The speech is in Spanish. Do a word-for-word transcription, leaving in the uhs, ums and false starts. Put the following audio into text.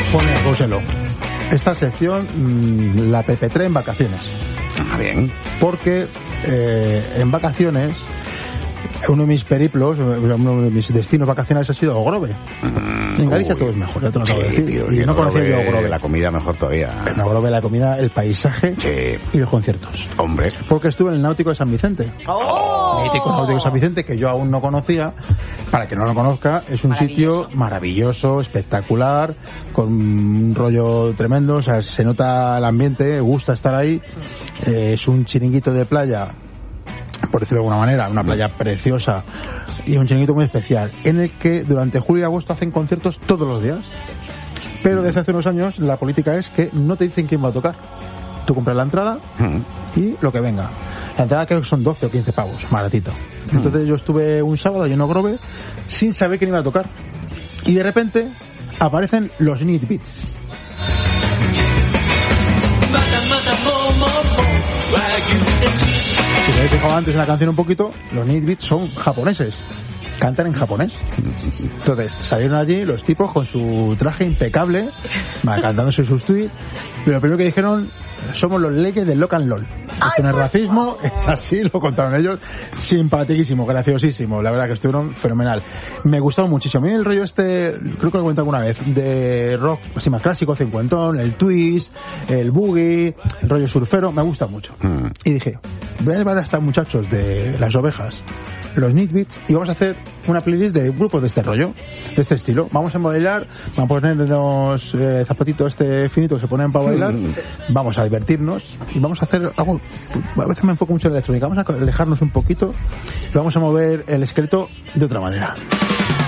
Pone, póselo. Esta sección mmm, la perpetré en vacaciones. Ah, bien. Porque eh, en vacaciones, uno de mis periplos, uno de mis destinos vacacionales ha sido Ogrove. Mm, en Galicia uy. Todo es mejor, ya te lo acabo de decir. Tío, y yo no conocía yo Ogrove. La comida mejor todavía. En Ogrove la comida, el paisaje sí. y los conciertos. Hombre. Porque estuve en el Náutico de San Vicente. ¡Oh! Mítico Náutico de San Vicente, que yo aún no conocía. Para que no lo conozca, es un sitio maravilloso, espectacular, con un rollo tremendo, o sea, se nota el ambiente, gusta estar ahí. Eh, es un chiringuito de playa, por decirlo de alguna manera, una playa preciosa y un chiringuito muy especial, en el que durante julio y agosto hacen conciertos todos los días. Pero desde hace unos años la política es que no te dicen quién va a tocar. Tú compras la entrada y lo que venga. La entrada creo que son doce o quince pavos, baratito. Entonces yo estuve un sábado allí en Ogrove sin saber quién iba a tocar. Y de repente aparecen los Need Beats. Si me habéis fijado antes en la canción un poquito, los Need Beats son japoneses. Cantan en japonés. Entonces salieron allí los tipos con su traje impecable, cantándose sus tweets, y lo primero que dijeron: somos los leyes del lock and roll. Esto no es racismo, es así, lo contaron ellos. Simpaticísimo, graciosísimo, la verdad que estuvieron fenomenal. Me gustó muchísimo. A mí el rollo este, creo que lo he comentado alguna vez, de rock así más clásico, cincuentón, el twist, el boogie, el rollo surfero, me gusta mucho. Mm. Y dije, voy a llevar a estos muchachos de Las Ovejas, los Need Beats, y vamos a hacer una playlist de grupos de este rollo, de este estilo. Vamos a bailar, vamos a ponernos eh, zapatitos este finito que se ponen para bailar, vamos a divertirnos y vamos a hacer algo. A veces me enfoco mucho en la electrónica, vamos a alejarnos un poquito y vamos a mover el esqueleto de otra manera.